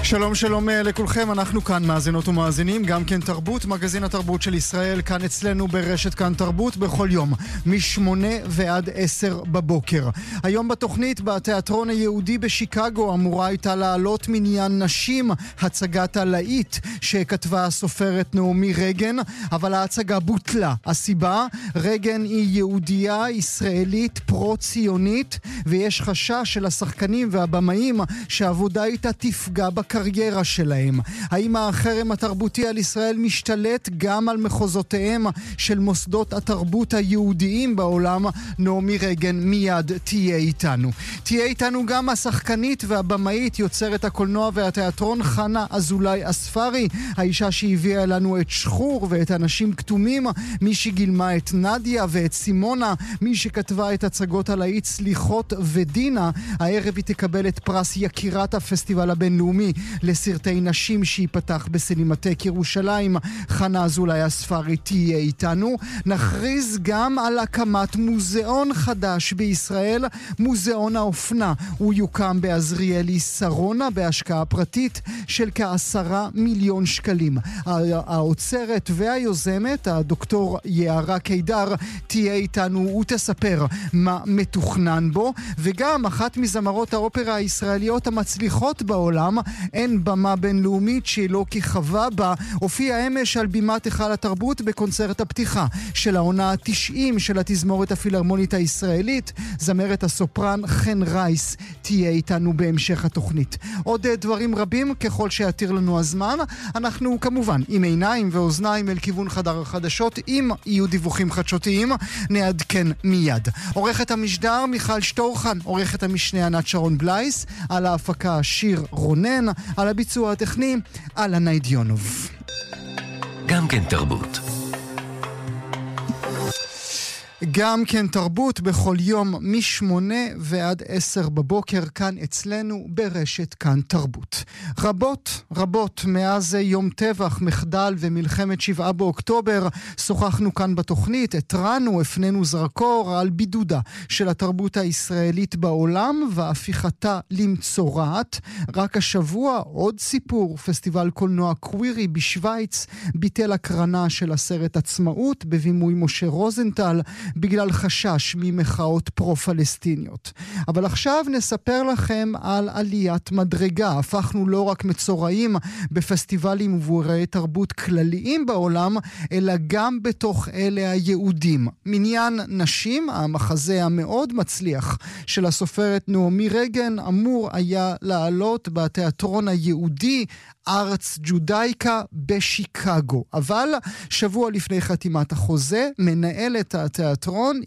שלום שלום לכולכם, אנחנו כאן מאזינות ומאזינים, גם כן תרבות, מגזין התרבות של ישראל, כאן אצלנו ברשת כאן תרבות בכל יום, מ-8 ועד 10 בבוקר. היום בתוכנית בתיאטרון היהודי בשיקגו אמורה הייתה לעלות מניין נשים, הצגת הלהיט שכתבה הסופרת נעמי רגן, אבל ההצגה בוטלה. הסיבה, רגן היא יהודייה ישראלית פרו-ציונית, ויש חשש של השחקנים והבמאים שהעבודה איתה תפגע בקריירה שלהם. האם החרם התרבותי על ישראל משתלט גם על מחוזותיהם של מוסדות התרבות היהודיים בעולם? נעמי רגן מיד תהיה איתנו. תהיה איתנו גם השחקנית והבמאית, יוצרת הקולנוע והתיאטרון חנה אזולאי אספרי, האישה שהביאה לנו את שחור ואת אנשים כתומים, מי שגילמה את נדיה ואת סימונה, מי שכתבה את הצגות הלהיט סליחות ודינה. הערב היא תקבל את פרס יקירת הפסטיבל הבינלאומי לסרטי נשים שיפתח בסינמטק ירושלים. חנה אזולאי אספרי תהיה איתנו. נכריז גם על הקמת מוזיאון חדש בישראל, מוזיאון האופנה. הוא יוקם בעזריאלי שרונה בהשקעה פרטית של כ10 מיליון שקלים. האוצרת והיוזמת, הדוקטור יערה קידר, תהיה איתנו ותספר מה מתוכנן בו. וגם אחת מזמרות האופרה הישראליות המצליחות בעולם, אין במה בינלאומית שלא כיכבה בה, הופיעה אמש על בימת היכל התרבות בקונצרט הפתיחה של העונה ה-90 של התזמורת הפילהרמונית הישראלית. זמרת הסופרן חן רייס תהיה איתנו בהמשך התוכנית. עוד דברים רבים ככל שיתיר לנו הזמן. אנחנו כמובן עם עיניים ואוזניים אל כיוון חדר החדשות. אם יהיו דיווחים חדשותיים נעדכן מיד. עורכת המשדר מיכל שטורחן, עורכת המשנה ענת שרון בלייס, על ההפקה שיר רונן, על הביצוע הטכני על ניידיונוב. גם כן תרבות. גם כן תרבות בכל יום מ-8 ועד 10 בבוקר כאן אצלנו ברשת כאן תרבות. רבות מאז יום טבח, מחדל ומלחמת 7 באוקטובר שוחחנו כאן בתוכנית, התרענו, הפנינו זרקור על בידודה של התרבות הישראלית בעולם והפיכתה למצורעת. רק השבוע עוד סיפור, פסטיבל קולנוע קווירי בשוויץ ביטל הקרנה של הסרט עצמאות בבימוי משה רוזנטל בגלל חשש ממחאות פרו-פלסטיניות. אבל עכשיו נספר לכם על עליית מדרגה. הפכנו לא רק מצורעים בפסטיבלים ובאירועי תרבות כלליים בעולם, אלא גם בתוך אלה היהודים. מניין נשים, המחזה המאוד מצליח של הסופרת נעמי רגן, אמור היה לעלות בתיאטרון היהודי ארץ ג'ודייקה בשיקגו. אבל שבוע לפני חתימת החוזה, מנהלת התיאטרון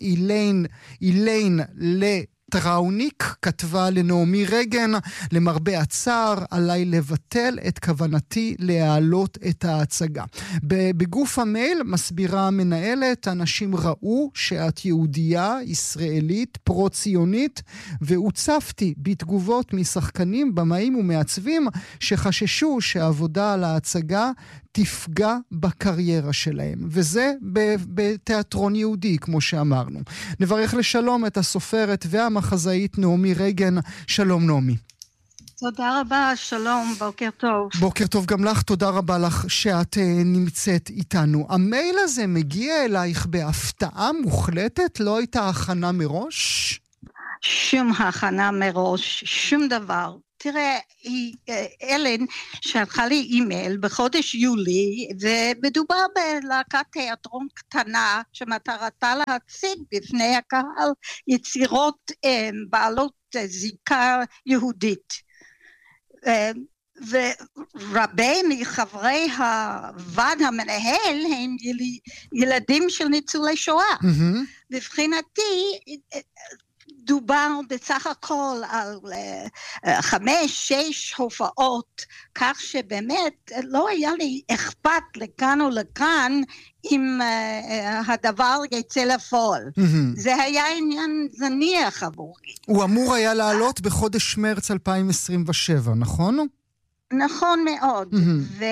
אילן טראוניק כתבה לנעמי רגן, למרבה הצער עליי לבטל את כוונתי להעלות את ההצגה. בגוף המייל מסבירה המנהלת, אנשים ראו שאת יהודייה ישראלית פרו-ציונית, והוצפתי בתגובות משחקנים, במאים ומעצבים שחששו שהעבודה על ההצגה תפגע בקריירה שלהם, וזה בתיאטרון יהודי כמו שאמרנו. נברך לשלום את הסופרת והמחזאית נעמי רגן. שלום נעמי. תודה רבה, שלום, בוקר טוב. בוקר טוב גם לך, תודה רבה לך שאת נמצאת איתנו. המייל הזה מגיע אלייך בהפתעה מוחלטת? לא הייתה הכנה מראש? שום הכנה מראש, שום דבר. תראה, אלן שלחה לי אימייל בחודש יולי, ומדובר בלהקת תיאטרון קטנה שמטרתה להציג בפני הקהל יצירות בעלות זיקה יהודית. ורבי מחברי הוועד המנהל הם ילדים של ניצולי שואה. בבחינתי דובר בסך הכל על 5-6 הופעות, כך שבאמת לא היה לי אכפת לכאן או לכאן אם הדבר יצא לפועל. זה היה עניין זניח עבורי. הוא אמור היה לעלות בחודש מרץ 2027, נכון? נכון מאוד.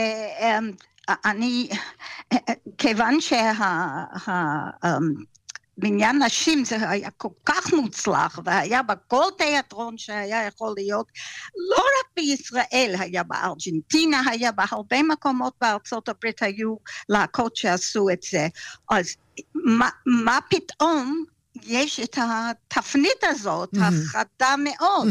ואני, כיוון בעניין נשים זה היה כל כך מוצלח, והיה בכל תיאטרון שהיה יכול להיות, לא רק בישראל, היה בארגנטינה, היה בהרבה מקומות בארצות הברית, היו להקות שעשו את זה. אז מה פתאום יש את התפנית הזאת, החדה מאוד.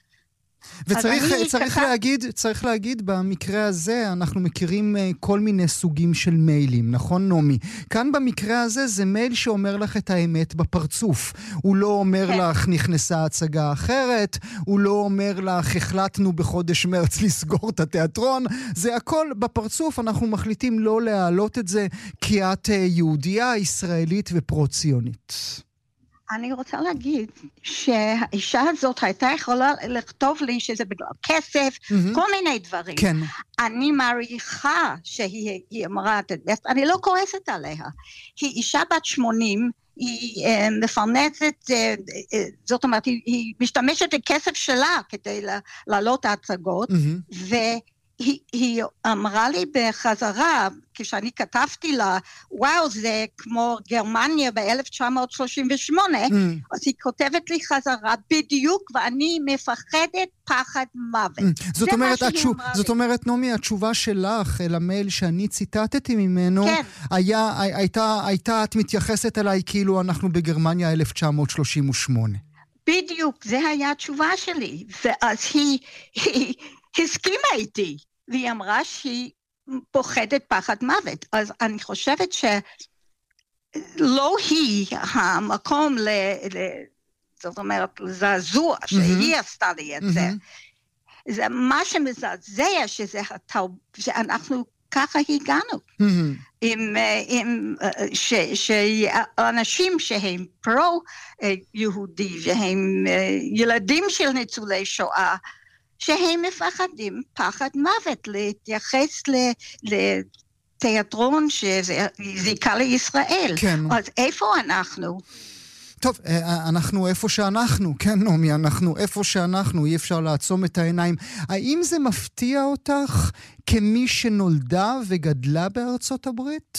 וצריך להגיד, במקרה הזה אנחנו מכירים כל מיני סוגים של מיילים, נכון נעמי? כאן במקרה הזה זה מייל שאומר לך את האמת בפרצוף. הוא לא אומר לך נכנסה הצגה אחרת, הוא לא אומר לך החלטנו בחודש מרץ לסגור את התיאטרון, זה הכל בפרצוף, אנחנו מחליטים לא להעלות את זה כי את יהודייה, ישראלית ופרו-ציונית. אני רוצה להגיד שהאישה הזאת הייתה יכולה לכתוב לי שזה בגלל כסף, כל מיני דברים. כן. אני מעריכה שהיא אמרה את זה, אני לא כועסת עליה. היא אישה בת 80, היא מפרנסת, זאת אומרת, היא משתמשת בכסף שלה כדי לעלות ההצגות, היא אמרה לי בחזרה, כשאני כתבתי לה, וואו, זה כמו גרמניה ב-1938, אז היא כותבת לי חזרה בדיוק, ואני מפחדת פחד מוות. זאת אומרת, נעמי, התשובה שלך אל המייל שאני ציטטתי ממנו, הייתה, את מתייחסת אליי כאילו אנחנו בגרמניה 1938. בדיוק, זה היה התשובה שלי, ואז היא הסכימה איתי, והיא אמרה שהיא פוחדת פחד מוות. אז אני חושבת שלא היא המקום זאת אומרת, לזעזוע, שהיא עשתה לי את זה. זה מה שמזעזע שאנחנו ככה הגענו. שאנשים שהם פרו-יהודי, והם ילדים של ניצולי שואה, שהם מפחדים פחד מוות להתייחס לתיאטרון שזיקה לישראל. כן. אז איפה אנחנו? טוב, אנחנו איפה שאנחנו, כן נעמי, אנחנו איפה שאנחנו, אי אפשר לעצום את העיניים. האם זה מפתיע אותך כמי שנולדה וגדלה בארצות הברית?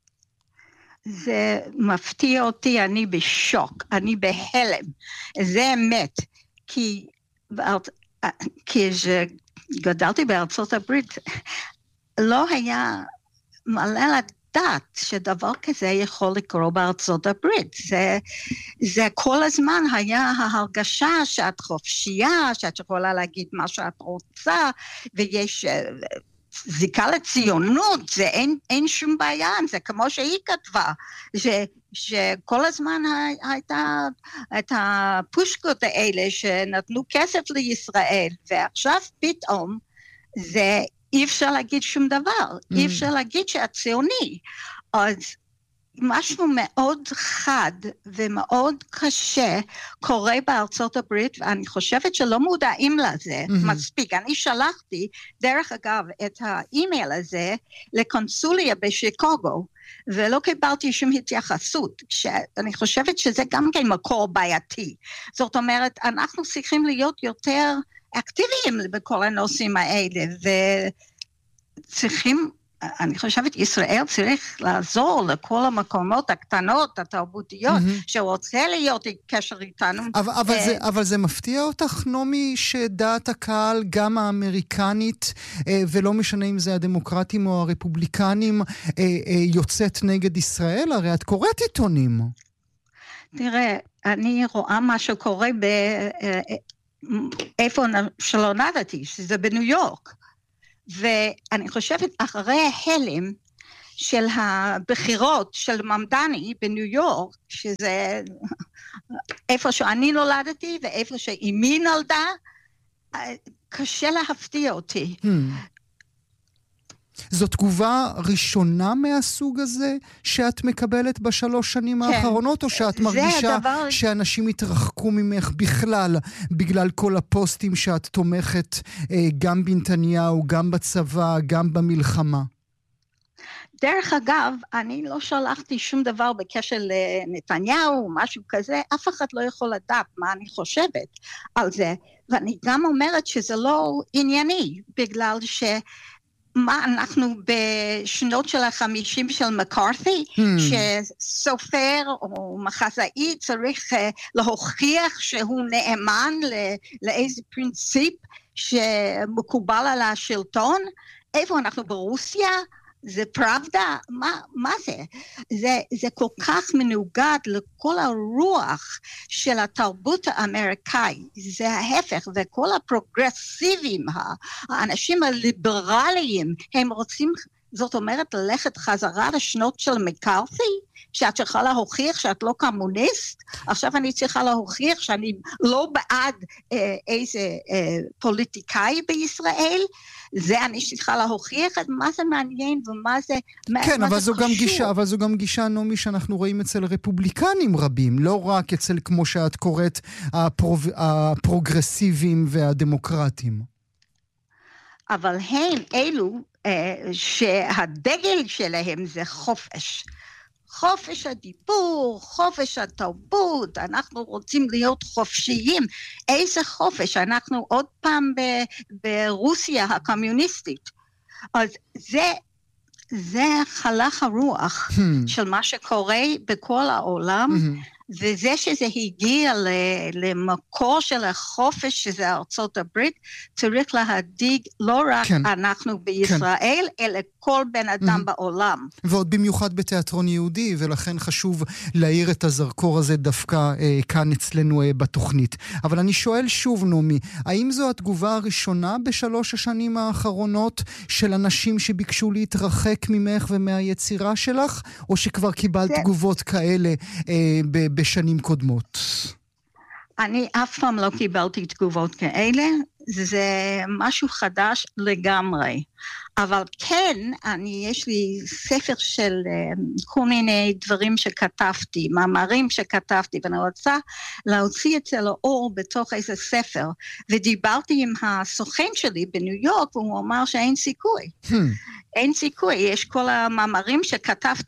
זה מפתיע אותי, אני בשוק, אני בהלם. זה אמת, כי כשגדלתי בארצות הברית, לא היה מלא לדעת שדבר כזה יכול לקרות בארצות הברית. זה כל הזמן היה ההרגשה שאת חופשייה, שאת יכולה להגיד מה שאת רוצה, ויש זיקה לציונות, זה אין שום בעיה, זה כמו שהיא כתבה, שכל הזמן הייתה את הפושקות האלה שנתנו כסף לישראל, ועכשיו פתאום זה אי אפשר להגיד שום דבר, אי אפשר להגיד שאת ציוני. אז משהו מאוד חד ומאוד קשה קורה בארצות הברית, ואני חושבת שלא מודעים לזה מספיק. אני שלחתי, דרך אגב, את האימייל הזה לקונסוליה בשיקגו, ולא קיבלתי שום התייחסות, שאני חושבת שזה גם כן מקור בעייתי. זאת אומרת, אנחנו צריכים להיות יותר אקטיביים בכל הנושאים האלה, וצריכים, אני חושבת, ישראל צריך לעזור לכל המקומות הקטנות, התרבותיות, שרוצה להיות קשר איתנו. אבל זה מפתיע אותך, נעמי, שדעת הקהל, גם האמריקנית, ולא משנה אם זה הדמוקרטים או הרפובליקנים, יוצאת נגד ישראל? הרי את קוראת עיתונים. תראה, אני רואה מה שקורה איפה שלא נדעתי, שזה בניו יורק. ואני חושבת אחרי ההלם של הבחירות של ממדני בניו יורק, שזה איפה שאני נולדתי ואיפה שאימי נולדה, קשה להפתיע אותי. זו תגובה ראשונה מהסוג הזה שאת מקבלת בשלוש שנים האחרונות, או שאת מרגישה שאנשים התרחקו ממך בכלל, בגלל כל הפוסטים שאת תומכת גם בנתניהו, גם בצבא, גם במלחמה? דרך אגב, אני לא שלחתי שום דבר בקשר לנתניהו, משהו כזה, אף אחד לא יכול לדעת מה אני חושבת על זה, ואני גם אומרת שזה לא ענייני, בגלל מה אנחנו בשנות של ה-50 של מקארתי, שסופר או מחזאי צריך להוכיח שהוא נאמן לאיזה פרינציפ שמקובל על השלטון. איפה אנחנו ברוסיה? זה פראבדה? מה זה? זה כל כך מנוגד לכל הרוח של התרבות האמריקאית. זה ההפך, וכל הפרוגרסיביים, האנשים הליברליים, הם רוצים, זאת אומרת, ללכת חזרה לשנות של מקארתי, שאת צריכה להוכיח שאת לא קומוניסט, עכשיו אני צריכה להוכיח שאני לא בעד איזה פוליטיקאי בישראל, זה אני צריכה להוכיח את מה זה מעניין ומה זה כן, מה אבל זה זו גם חשוב. גישה, אבל זו גם גישה, נעמי, שאנחנו רואים אצל רפובליקנים רבים, לא רק אצל, כמו שאת קוראת, הפרוגרסיביים והדמוקרטים. אבל הם אלו שהדגל שלהם זה חופש. חופש הדיבור, חופש התרבות, אנחנו רוצים להיות חופשיים. איזה חופש? אנחנו עוד פעם ברוסיה הקומיוניסטית. אז זה חלך הרוח של מה שקורה בכל העולם, וזה שזה הגיע למקור של החופש, שזה ארצות הברית, צריך להדאיג לא רק אנחנו בישראל, אלא כל בן אדם בעולם. ועוד במיוחד בתיאטרון יהודי, ולכן חשוב להאיר את הזרקור הזה דווקא כאן אצלנו בתוכנית. אבל אני שואל שוב, נעמי, האם זו התגובה הראשונה בשלוש השנים האחרונות של אנשים שביקשו להתרחק ממך ומהיצירה שלך, או שכבר קיבלת תגובות כאלה בשנים קודמות? אני אף פעם לא קיבלתי תגובות כאלה, זה משהו חדש לגמרי. אבל כן, יש לי ספר של כל מיני דברים שכתבתי, מאמרים שכתבתי, ואני רוצה להוציא את זה לאור בתוך איזה ספר, ודיברתי עם הסוכן שלי בניו יורק, והוא אמר שאין סיכוי. אין סיכוי, יש כל המאמרים שכתבת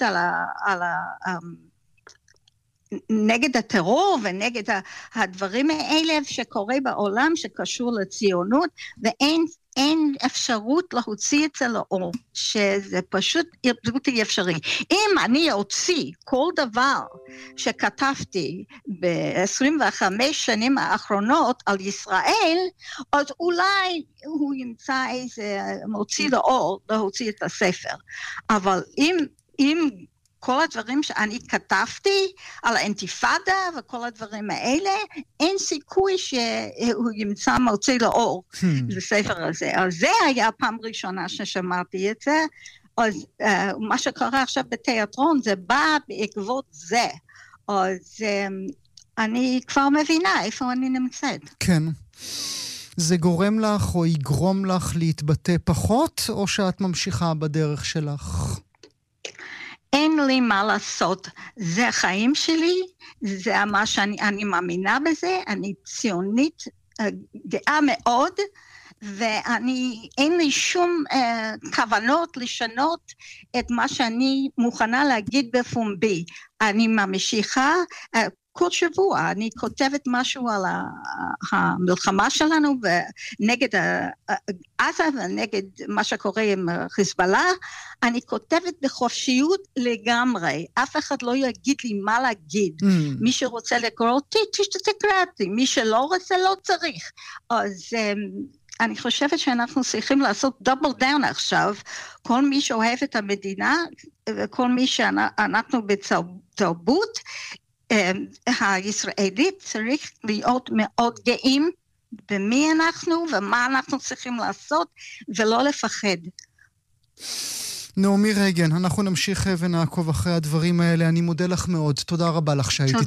נגד הטרור ונגד הדברים האלה שקורה בעולם שקשור לציונות, ואין אפשרות להוציא את זה לאור, שזה פשוט בלתי אפשרי. אם אני אוציא כל דבר שכתבתי ב-25 שנים האחרונות על ישראל, אז אולי הוא ימצא איזה מוציא לאור להוציא את הספר. אבל אם כל הדברים שאני כתבתי על האינתיפאדה וכל הדברים האלה, אין סיכוי שהוא ימצא מוציא לאור בספר הזה. אז זה היה פעם ראשונה ששמעתי את זה, אז מה שקרה עכשיו בתיאטרון זה בא בעקבות זה, אז אני כבר מבינה איפה אני נמצאת. כן. זה גורם לך או יגרום לך להתבטא פחות, או שאת ממשיכה בדרך שלך? אין לי מה לעשות, זה החיים שלי, זה מה שאני מאמינה בזה, אני ציונית גאה מאוד, ואין לי שום כוונות לשנות את מה שאני מוכנה להגיד בפומבי. אני ממשיכה כל שבוע, אני כותבת משהו על המלחמה שלנו ונגד עזה ונגד מה שקורה עם חיזבאללה, אני כותבת בחופשיות לגמרי, אף אחד לא יגיד לי מה להגיד, מי שרוצה לקרוא אותי, תקרא אותי, מי שלא רוצה לא צריך, אז אני חושבת שאנחנו צריכים לעשות דאבל דאון עכשיו, כל מי שאוהב את המדינה, וכל מי שאנחנו בתרבות, הישראלית צריך להיות מאוד גאים במי אנחנו ומה אנחנו צריכים לעשות ולא לפחד. נעמי רגן, אנחנו נמשיך ונעקוב אחרי הדברים האלה. אני מודה לך מאוד. תודה רבה לך שהיית.